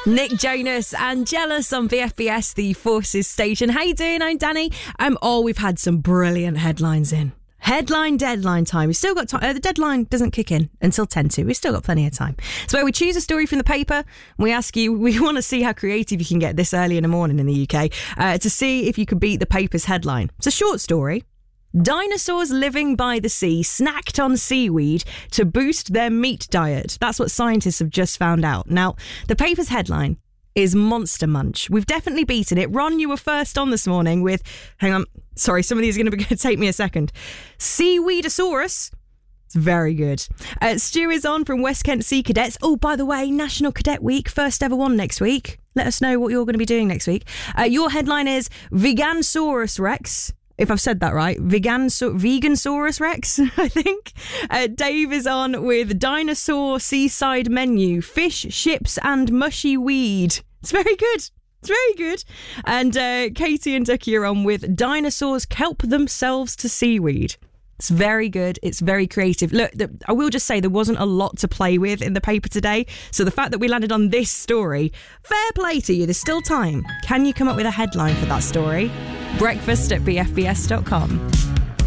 Nick Jonas and Jealous on BFBS, the Forces station. How you doing? I'm Danny. We've had some brilliant headlines in. Deadline time. We've still got time. The deadline doesn't kick in until 10 to. We've still got plenty of time. So where we choose a story from the paper, and we ask you, we want to see how creative you can get this early in the morning in the UK to see if you could beat the paper's headline. It's a short story. Dinosaurs living by the sea snacked on seaweed to boost their meat diet. That's what scientists have just found out. Now, the paper's headline is Monster Munch. We've definitely beaten it. Ron, you were first on this morning with, hang on, sorry, some of these are going to take me a second. Seaweedosaurus. It's very good. Stu is on from West Kent Sea Cadets. Oh, by the way, National Cadet Week, first ever one next week. Let us know what you're going to be doing next week. Your headline is Vegansaurus Rex. If I've said that right, Vegansaurus Rex, I think. Dave is on with Dinosaur Seaside Menu, Fish, Ships and Mushy Weed. It's very good. It's very good. And Katie and Ducky are on with Dinosaurs Kelp Themselves to Seaweed. It's very good. It's very creative. Look, I will just say there wasn't a lot to play with in the paper today. So the fact that we landed on this story, fair play to you. There's still time. Can you come up with a headline for that story? Breakfast at bfbs.com.